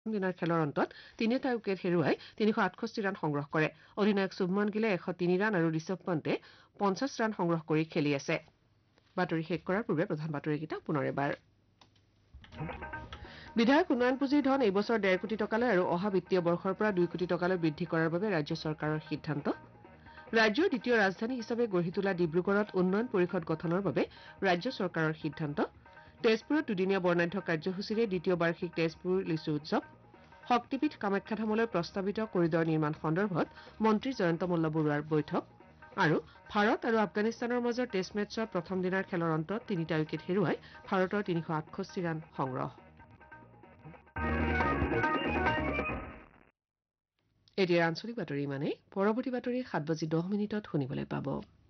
দিনৰ খেলৰ অন্তত ৩টা উইকেট হেৰুৱাই ৩৬৮ ৰান সংগ্ৰহ কৰে অধিনায়ক শুভমন গিলে ১০৩ ৰান আৰু ঋষভ পন্তে ৫০ ৰান সংগ্ৰহ কৰি খেলি আছে বাতৰি শেষ কৰাৰ পূৰ্বে প্ৰধান বাতৰিকেইটা পুনৰ এবাৰ বিধায়ক উন্নয়ন পুঁজিৰ ধন এই বছৰ ১.৫ কোটি টকালৈ আৰু অহা বিত্তীয় বৰ্ষৰ পৰা ২ কোটি টকালৈ বৃদ্ধি কৰাৰ বাবে ৰাজ্য চৰকাৰৰ সিদ্ধান্ত ৰাজ্যৰ দ্বিতীয় ৰাজধানী হিচাপে গঢ়ি তোলা ডিব্ৰুগড়ত উন্নয়ন পৰিষদ গঠনৰ বাবে ৰাজ্য চৰকাৰৰ সিদ্ধান্ত তেজপুৰত দুদিনীয়া বৰ্ণাঢ্য কাৰ্যসূচীৰে দ্বিতীয় বাৰ্ষিক তেজপুৰ লিচু উৎসৱ শক্তিপীঠ কামাখ্যাধামলৈ প্ৰস্তাৱিত কৰিডৰ নিৰ্মাণ সন্দৰ্ভত মন্ত্ৰী জয়ন্ত মল্ল বৰুৱাৰ বৈঠক আৰু ভাৰত আৰু আফগানিস্তানৰ মাজৰ টেষ্ট মেচৰ প্ৰথম দিনাৰ খেলৰ অন্তত ৩টা উইকেট হেৰুৱাই ভাৰতৰ ৩৬৮ ৰান সংগ্ৰহ এতিয়া আঞ্চলিক বাতৰি ইমানেই পৰৱৰ্তী বাতৰি ৭:১০ শুনিবলৈ পাব